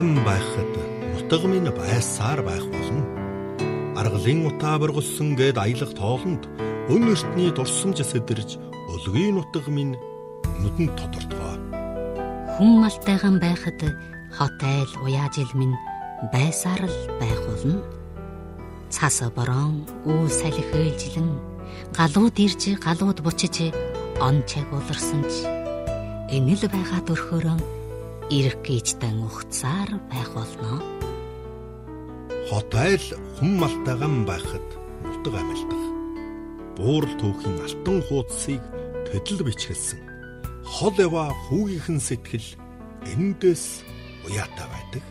Байхад нутаг минь байсаар байх болно. Аргалын утаа бургалсан гээд аялах тоолонд өн эртний дурсамж сэдэрж өлгийн нутаг минь нүдэнд тодордгоо. Хүн малтайхан байхад хот айл уяажил минь байсаар л байх болно. Цас борон үл салхи ээлжлэн галууд ирж галууд бучиж он чаг уларсан ч энэл байгаа төрхөөрөн ирэх гीजтэн ухцаар байх болно. Хот айл хүн малтайхан байхад нутаг амилдах. Буурал түүхийн алтан хуудсыг төдөл бичгэлсэн. Хол ява хүүгийнхэн сэтгэл эндээс уяатай байдаг.